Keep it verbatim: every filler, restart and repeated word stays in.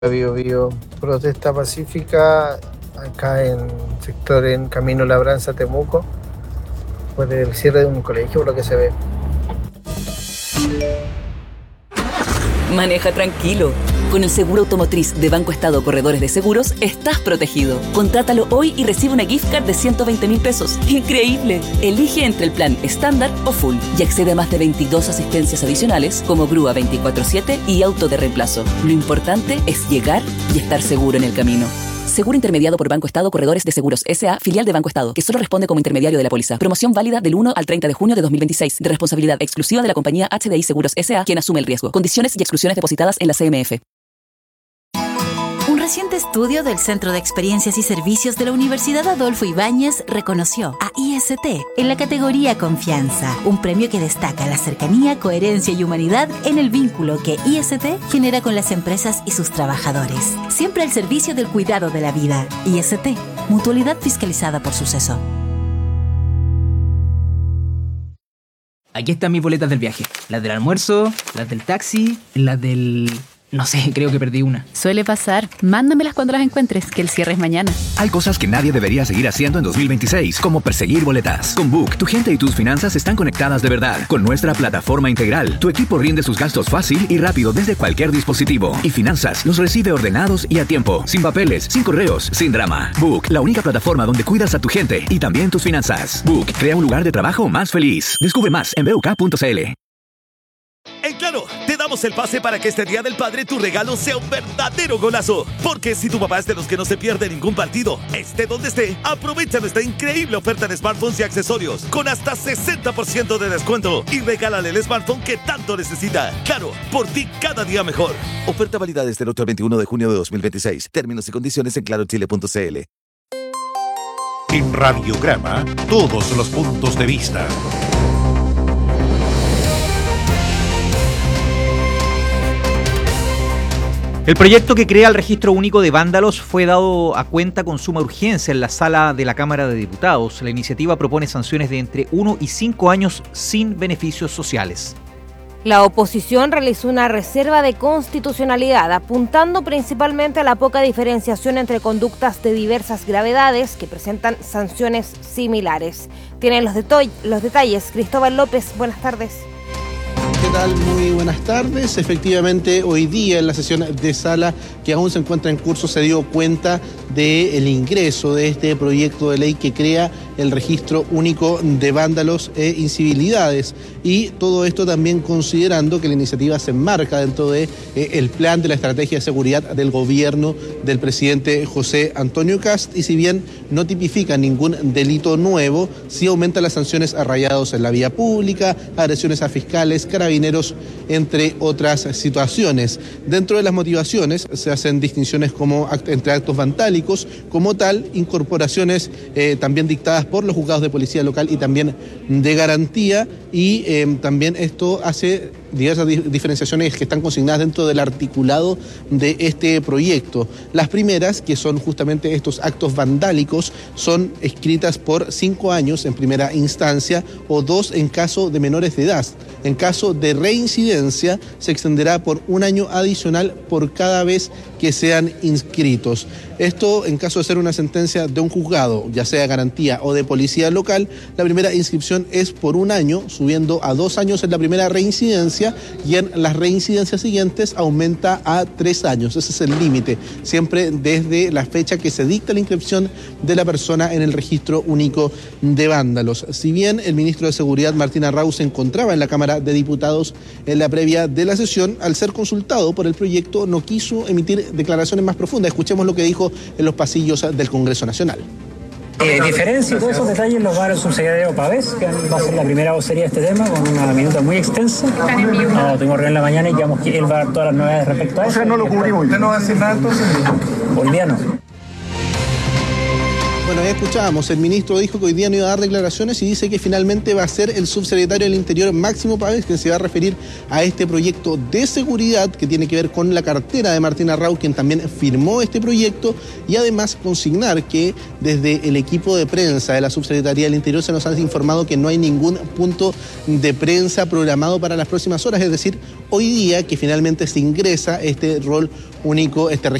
Bio, bio, protesta pacífica acá en sector en Camino Labranza, Temuco, por el cierre de un colegio, por lo que se ve. Maneja tranquilo. Con el seguro automotriz de Banco Estado Corredores de Seguros, estás protegido. Contrátalo hoy y recibe una gift card de ciento veinte mil pesos. ¡Increíble! Elige entre el plan estándar o full y accede a más de veintidós asistencias adicionales como grúa veinticuatro siete y auto de reemplazo. Lo importante es llegar y estar seguro en el camino. Seguro intermediado por Banco Estado Corredores de Seguros S A, filial de Banco Estado, que solo responde como intermediario de la póliza. Promoción válida del uno al treinta de junio de dos mil veintiséis, de responsabilidad exclusiva de la compañía H D I Seguros S A, quien asume el riesgo. Condiciones y exclusiones depositadas en la C M F. Un reciente estudio del Centro de Experiencias y Servicios de la Universidad Adolfo Ibáñez reconoció a I S T en la categoría Confianza, un premio que destaca la cercanía, coherencia y humanidad en el vínculo que I S T genera con las empresas y sus trabajadores. Siempre al servicio del cuidado de la vida. I S T, mutualidad fiscalizada por Suceso. Aquí están mis boletas del viaje. Las del almuerzo, las del taxi, las del... No sé, creo que perdí una. Suele pasar. Mándamelas cuando las encuentres, que el cierre es mañana. Hay cosas que nadie debería seguir haciendo en dos mil veintiséis, como perseguir boletas. Con Book, tu gente y tus finanzas están conectadas de verdad. Con nuestra plataforma integral, tu equipo rinde sus gastos fácil y rápido desde cualquier dispositivo. Y finanzas los recibe ordenados y a tiempo. Sin papeles, sin correos, sin drama. Book, la única plataforma donde cuidas a tu gente y también tus finanzas. Book, crea un lugar de trabajo más feliz. Descubre más en b u k punto c l. En Claro, te damos el pase para que este Día del Padre tu regalo sea un verdadero golazo. Porque si tu papá es de los que no se pierde ningún partido, esté donde esté, aprovecha nuestra increíble oferta de smartphones y accesorios con hasta sesenta por ciento de descuento y regálale el smartphone que tanto necesita. Claro, por ti cada día mejor. Oferta válida desde el otro veintiuno de junio de dos mil veintiséis. Términos y condiciones en claro chile punto c l. En Radiograma, todos los puntos de vista. El proyecto que crea el registro único de vándalos fue dado a cuenta con suma urgencia en la sala de la Cámara de Diputados. La iniciativa propone sanciones de entre uno y cinco años sin beneficios sociales. La oposición realizó una reserva de constitucionalidad, apuntando principalmente a la poca diferenciación entre conductas de diversas gravedades que presentan sanciones similares. Tienen los, detoy- los detalles Cristóbal López. Buenas tardes. ¿Qué tal? Muy buenas tardes. Efectivamente, hoy día en la sesión de sala que aún se encuentra en curso se dio cuenta del ingreso de este proyecto de ley que crea el registro único de vándalos e incivilidades. Y todo esto también considerando que la iniciativa se enmarca dentro de eh, el plan de la estrategia de seguridad del gobierno del presidente José Antonio Kast. Y si bien no tipifica ningún delito nuevo, sí aumenta las sanciones a rayados en la vía pública, agresiones a fiscales, carabineros, entre otras situaciones. Dentro de las motivaciones se hacen distinciones como act- entre actos vandálicos, como tal, incorporaciones eh, también dictadas por los juzgados de policía local y también de garantía, y eh, también esto hace diversas di- diferenciaciones que están consignadas dentro del articulado de este proyecto. Las primeras, que son justamente estos actos vandálicos, son escritas por cinco años en primera instancia o dos en caso de menores de edad. En caso de reincidencia, se extenderá por un año adicional por cada vez que sean inscritos. Esto en caso de ser una sentencia de un juzgado, ya sea garantía o de policía local, la primera inscripción es por un año, subiendo a dos años en la primera reincidencia, y en las reincidencias siguientes aumenta a tres años. Ese es el límite, siempre desde la fecha que se dicta la inscripción de la persona en el registro único de vándalos. Si bien el ministro de Seguridad, Martín Arrau, se encontraba en la Cámara de Diputados en la previa de la sesión, al ser consultado por el proyecto no quiso emitir declaraciones más profundas. Escuchemos lo que dijo en los pasillos del Congreso Nacional. Eh, diferencia y todos esos detalles los va a dar el subsecretario Pavés, que va a ser la primera vocería de este tema, con una minuta muy extensa. No, tuvimos reunión en la mañana y digamos que él va a dar todas las novedades respecto a eso. O sea, no lo cubrimos. ¿Usted no va a decir nada entonces? Hoy día no. Bueno, ahí escuchábamos, el ministro dijo que hoy día no iba a dar declaraciones y dice que finalmente va a ser el subsecretario del Interior, Máximo Pavés, quien se va a referir a este proyecto de seguridad que tiene que ver con la cartera de Martín Arrau, quien también firmó este proyecto, y además consignar que desde el equipo de prensa de la Subsecretaría del Interior se nos han informado que no hay ningún punto de prensa programado para las próximas horas, es decir, hoy día que finalmente se ingresa este rol único, este